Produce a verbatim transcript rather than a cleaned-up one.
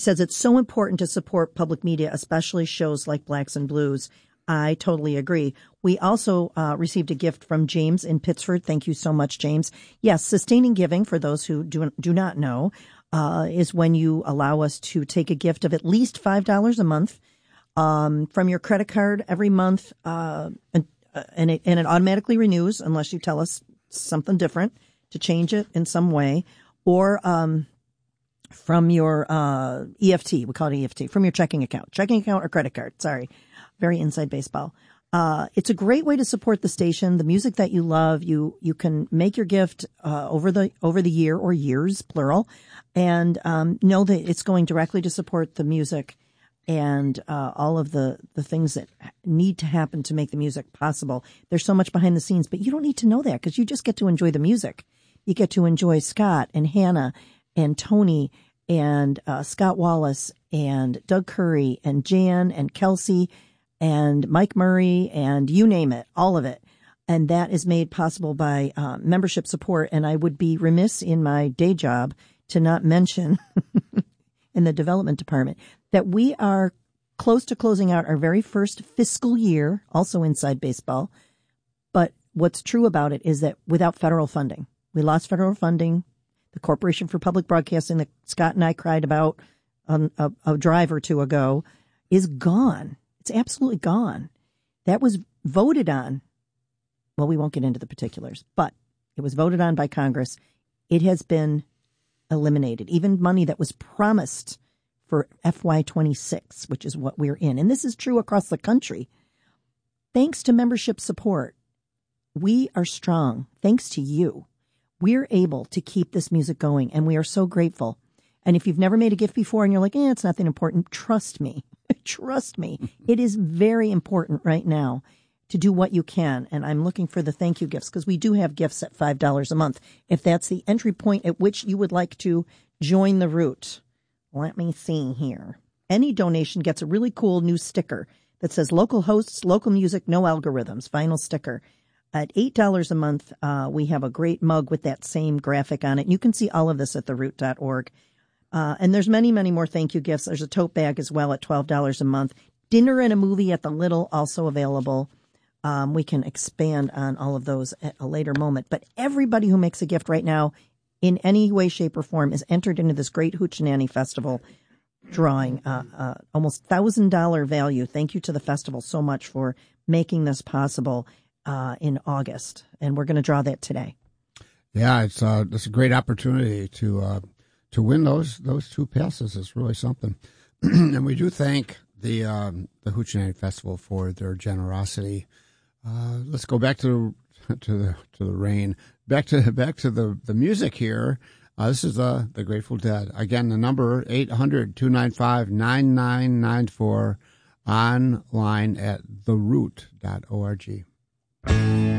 says it's so important to support public media, especially shows like Blacks and Blues. I totally agree. We also uh, received a gift from James in Pittsford. Thank you so much, James. Yes, sustaining giving, for those who do, do not know, uh, is when you allow us to take a gift of at least five dollars a month um, from your credit card every month, uh, and, and, it, and it automatically renews unless you tell us something different to change it in some way, or um, from your uh, E F T. We call it E F T, from your checking account, checking account or credit card. Sorry. Very inside baseball. Uh, it's a great way to support the station, the music that you love. You you can make your gift uh, over the over the year or years, plural, and um, know that it's going directly to support the music and uh, all of the, the things that need to happen to make the music possible. There's so much behind the scenes, but you don't need to know that because you just get to enjoy the music. You get to enjoy Scott and Hannah and Tony and uh, Scott Wallace and Doug Curry and Jan and Kelsey and Mike Murray, and you name it, all of it. And that is made possible by uh, membership support. And I would be remiss in my day job to not mention in the development department that we are close to closing out our very first fiscal year, also inside baseball. But what's true about it is that without federal funding, we lost federal funding. The Corporation for Public Broadcasting that Scott and I cried about um, a, a drive or two ago is gone. It's absolutely gone. That was voted on. Well, we won't get into the particulars, but it was voted on by Congress. It has been eliminated. Even money that was promised for F Y twenty-six, which is what we're in. And this is true across the country. Thanks to membership support, we are strong. Thanks to you, we're able to keep this music going, and we are so grateful. And if you've never made a gift before and you're like, eh, it's nothing important, trust me. Trust me, it is very important right now to do what you can. And I'm looking for the thank you gifts because we do have gifts at five dollars a month. If that's the entry point at which you would like to join the route. Let me see here. Any donation gets a really cool new sticker that says local hosts, local music, no algorithms, vinyl sticker. At eight dollars a month, uh, we have a great mug with that same graphic on it. You can see all of this at the root dot org. Uh, and there's many, many more thank you gifts. There's a tote bag as well at twelve dollars a month. Dinner and a movie at the Little also available. Um, we can expand on all of those at a later moment. But everybody who makes a gift right now in any way, shape, or form is entered into this great Hoochie Festival drawing. Uh, uh, almost one thousand dollars value. Thank you to the festival so much for making this possible uh, in August. And we're going to draw that today. Yeah, it's, uh, it's a great opportunity to... Uh To win those those two passes is really something, and we do thank the um, the Hoochie Festival for their generosity. Uh, let's go back to to the to the rain, back to back to the, the music here. Uh, this is the the Grateful Dead. Again, the number eight hundred, two nine five, nine nine nine four, online at the root dot org.